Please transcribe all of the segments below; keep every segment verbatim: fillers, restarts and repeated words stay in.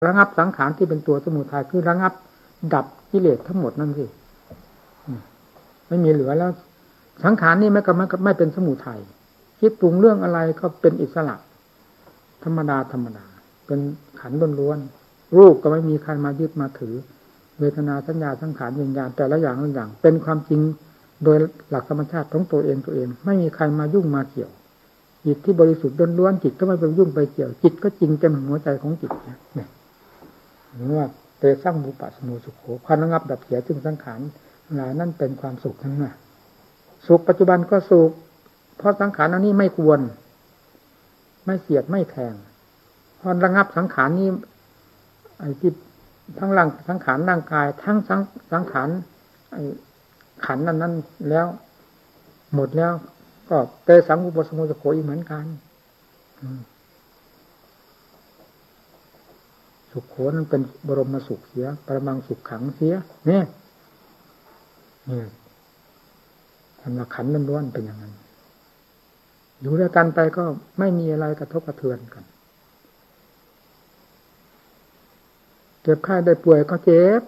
ระงับสังขารที่เป็นตัวสมุทัยคือระงับดับกิเลสทั้งหมดนั่นสิไม่มีเหลือแล้วสังขารนี่ไม่ก็ไม่ไม่เป็นสมุทัยคิดปรุงเรื่องอะไรก็เป็นอิสระธรรมดาธรรมดาเป็นขันธ์ล้วนๆรูปก็ไม่มีใครมายึดมาถือเวทนาสัญญาสังขารวิญญาณแต่ละอย่างละอย่างเป็นความจริงโดยหลักธรรมชาติของตัวเองตัวเองไม่มีใครมายุ่งมาเกี่ยวจิตที่บริสุทธิ์ล้วนๆจิตก็ไม่ไปยุ่งไปเกี่ยวจิตก็จริงเต็มหัวใจของจิตเนี่ยหรือว่าเตสร้างบุปผาสมุสุโขความระงับดับเสียซึ่งสังขารหลายนั่นเป็นความสุขทั้งนั้นสุขปัจจุบันก็สุขเพราะสังขารอันนี้ไม่ควรไม่เสียดไม่แทงพอระงับสังขารนี้ไอ้ที่ทั้งร่างสังขารร่างกายทั้งสังสังขารไอ้ขันนั้นนั้นแล้วหมดแล้วก็เตสังอุปสมุสโขอีกเหมือนกันสุขโขนั้นเป็นบรมสุขเสียปรมังสุขขังเสียเนี่ยนี่ธรรมขันธ์ล้วนๆเป็นอย่างนั้นอยู่ด้วยกันไปก็ไม่มีอะไรกระทบกระเทือนกันเจ็บไข้ได้ป่วยก็เจ็บ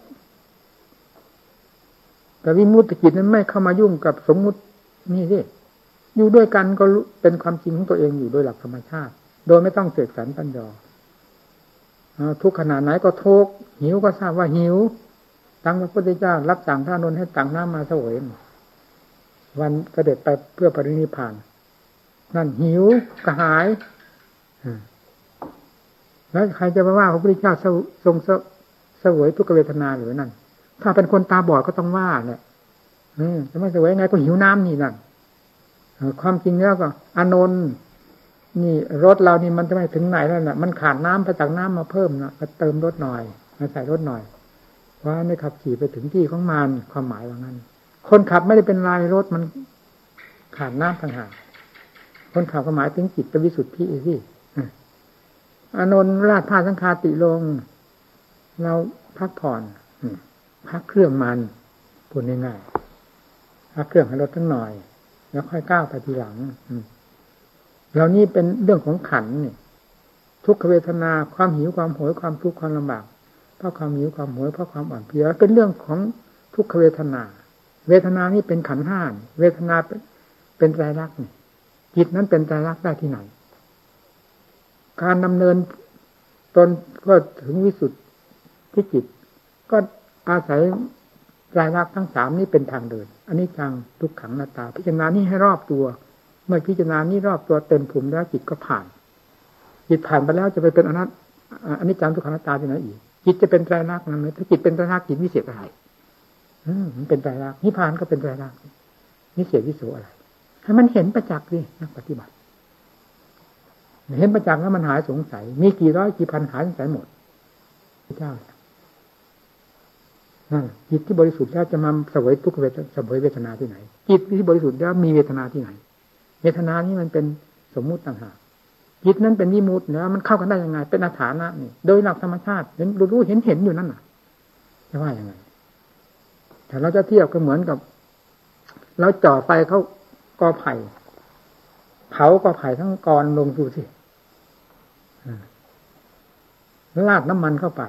แต่วิมุตติจิตนั้นไม่เข้ามายุ่งกับสมมุตินี่สิอยู่ด้วยกันก็เป็นความจริงของตัวเองอยู่โดยหลักธรรมชาติโดยไม่ต้องเสกสรรปั้นยอทุกขนาดไหนก็ทุกข์หิวก็ทราบว่าหิวตั้งพระพุทธเจ้ารับสั่งพระอานนท์ให้ตักน้ำมาเสวยวันเสด็จไปเพื่อปรินิพพานนั่นหิวกระหายแล้วใครจะมาว่าพระพุทธเจ้าทรงเสวยทุกขเวทนาหรือนั่นถ้าเป็นคนตาบอดก็ต้องว่าแหละจะไม่เสวยไงก็หิวน้ำนี่นั่นความจริงแล้วก็อานนท์นี่รถเรานี่มันจะไม่ถึงไหนแล้วน่ะมันขาดน้ำไปจากน้ำมาเพิ่มนะมาเติมรถหน่อยมาใส่รถหน่อยว่าไม่ขับขี่ไปถึงที่ของมันความหมายว่างั้นคนขับไม่ได้เป็นไรรถมันขาดน้ำต่างหากคนขับก็หมายถึงจิตวิสุทธิสิอานนท์ราชผ้าสังฆาติลงเราพักผ่อนพักเครื่องมันพูดง่ายๆพักเครื่องให้รถทั้งหน่อยแล้วค่อยก้าวไปทีหลังเหล่านี้เป็นเรื่องของขันธ์นี่ทุกขเวทนาความหิวความโหยความทุกข์ความลำบากเพราะความหิวความโหยเพราะความอ่อนเพลียเป็นเรื่องของทุกขเวทนาเวทนานี่เป็นขันธ์ห้าเวทนาเป็นเป็นไตรลักษณ์จิตนั้นเป็นไตรลักษณ์ได้ที่ไหนการดำเนินตนก็ถึงวิสุทธิจิตก็อาศัยไตรลักษณ์ทั้งสามนี้เป็นทางเดินอนิจจังทุกขังอนัตตาพิจารณานี้ให้รอบตัวเมื่อพิจารณานี้รอบตัวเต็มภูมิแล้วจิตก็ผ่านจิตผ่านไปแล้วจะไปเป็นอนัตอนิจจังทุกขังอนัตตาที่ไหนอีกจิตจะเป็นไตรลักษณ์นั้นไหมถ้าจิตเป็นไตรลักษณ์จิตวิเศษอะไรอืมมันเป็นไตรลักษณ์นิพพานก็เป็นไตรลักษณ์วิเศษวิโสอะไรให้มันเห็นประจักษ์ดินักปฏิบัติเห็นประจักษ์แล้วมันหายสงสัยมีกี่ร้อยกี่พันหายสงสัยหมดพระเจ้าจิตที่บริสุทธิ์แล้วจะมาเสวยทุกขเวทเสวยเวทนาที่ไหนจิตที่บริสุทธิ์แล้วมีเวทนาที่ไหนเวทนานี้มันเป็นสมมุติต่างหากจิตนั้นเป็นวิมุตติแล้วมันเข้ากันได้ยังไงเป็นอาถรรพ์นี่โดยหลักธรรมชาติเห็นรู้เห็นเห็นอยู่นั่นน่ะจะว่ายังไงแต่เราจะเทียบก็เหมือนกับเราจ่อไฟเข้ากอไผ่เผากอไผ่ทั้งกรลงดูสิลาดน้ำมันเข้าไป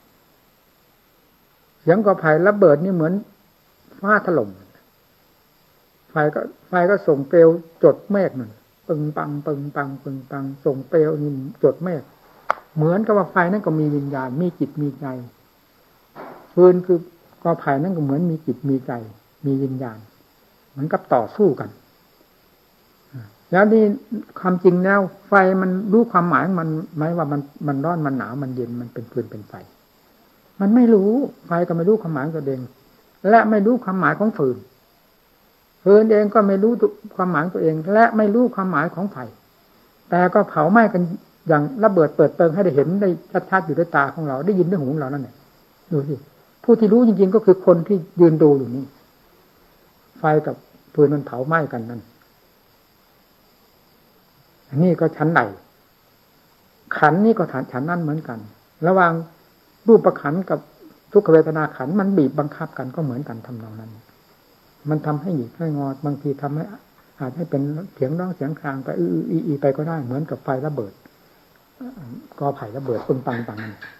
เสียงกอไผ่ระเบิดนี่เหมือนฟ้าถล่มไฟก็ไฟก็ส่งเปลวจดเมฆนั่นปึงปังปึงปังปึงปังส่งเปลวนี่จดเมฆเหมือนกับว่าไฟนั่นก็มีวิญญาณมีจิตมีใจฟืนคือกอไผ่นั่นก็เหมือนมีจิตมีใจมีวิญญาณเหมือนกับต่อสู้กันแล้วนี่ความจริงแล้วไฟมันรู้ความหมายมันไหมว่ามันมันร้อนมันหนาวมันเย็นมันเป็นฟืนเป็นไฟมันไม่รู้ไฟก็ไม่รู้ความหมายของตัวเองและไม่รู้ความหมายของฟืนฟืนเองก็ไม่รู้ความหมายตัวเองและไม่รู้ความหมายของไฟแต่ก็เผาไหม้กันอย่างระเบิดเปิดเปิงให้ได้เห็นได้ชัดๆอยู่ด้วยตาของเราได้ยินด้วยหูของเรานั่นแหละดูสิผู้ที่รู้จริงๆก็คือคนที่ยืนดูอยู่นี่ไฟกับฟืนมันเผาไหม้กันนั่นอันนี้ก็ชั้นใดขันนี่ก็ฐานฉันนั่นเหมือนกันระหว่างรูปขันกับทุกขเวทนาขันมันบีบบังคับกันก็เหมือนกันทำนองนั้นมันทำให้หยิกให้งอบางทีทำให้อาจให้เป็นเสียงร้องเสียงครางไปอื้ออีไปก็ได้เหมือนกับไฟระเบิดกอไผ่ระเบิดปึ้งปังปัง